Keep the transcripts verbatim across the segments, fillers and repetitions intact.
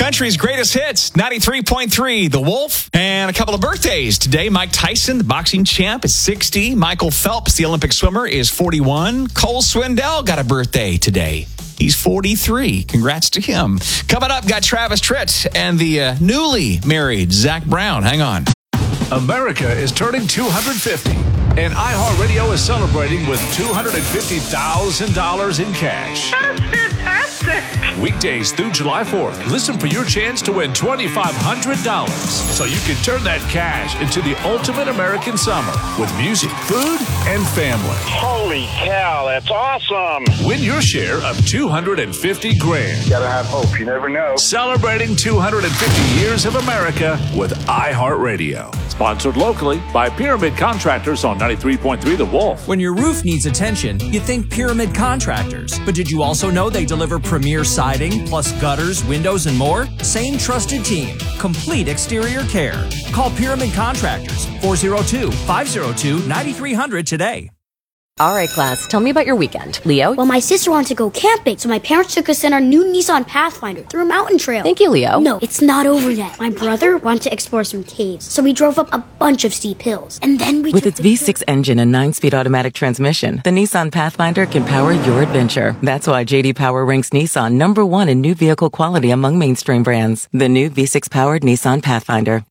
country's greatest hits, ninety-three point three, The Wolf. And a couple of birthdays today. Mike Tyson, the boxing champ, is sixty. Michael Phelps, the Olympic swimmer, is forty-one. Cole Swindell got a birthday today. He's forty-three. Congrats to him. Coming up, got Travis Tritt and the uh, newly married Zach Brown. Hang on. America is turning two hundred fifty, and iHeartRadio is celebrating with two hundred fifty thousand dollars in cash. That's fantastic. Weekdays through July fourth, listen for your chance to win twenty-five hundred dollars so you can turn that cash into the ultimate American summer with music, food, and family. Holy cow, that's awesome. Win your share of two hundred fifty grand. Gotta have hope, you never know. Celebrating two hundred fifty years of America with iHeartRadio. Sponsored locally by Pyramid Contractors on ninety-three point three The Wolf. When your roof needs attention, you think Pyramid Contractors. But did you also know they deliver premier siding, plus gutters, windows, and more? Same trusted team. Complete exterior care. Call Pyramid Contractors, four oh two, five oh two, nine three hundred today. All right, class, tell me about your weekend. Leo? Well, my sister wanted to go camping, so my parents took us in our new Nissan Pathfinder through a mountain trail. Thank you, Leo. No, it's not over yet. My brother wanted to explore some caves, so we drove up a bunch of steep hills. And then we With took its the V six engine and nine-speed automatic transmission, the Nissan Pathfinder can power your adventure. That's why J D Power ranks Nissan number one in new vehicle quality among mainstream brands. The new V six-powered Nissan Pathfinder.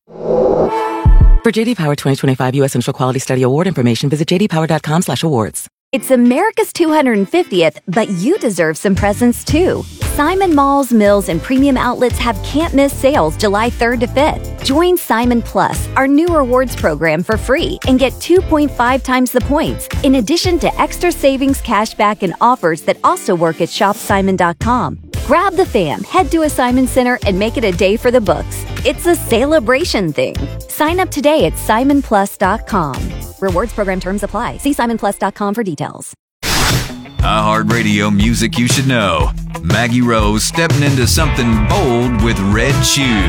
For J D Power twenty twenty-five U S Initial Quality Study Award information, visit j d power dot com slash awards. It's America's two hundred fiftieth, but you deserve some presents too. Simon Malls, Mills, and Premium Outlets have can't-miss sales July third to fifth. Join Simon Plus, our new rewards program, for free and get two point five times the points, in addition to extra savings, cashback, and offers that also work at shop simon dot com. Grab the fam, head to a Simon Center, and make it a day for the books. It's a celebration thing. Sign up today at simon plus dot com. Rewards program terms apply. See simon plus dot com for details. iHeartRadio music you should know. Maggie Rose stepping into something bold with Red Shoes.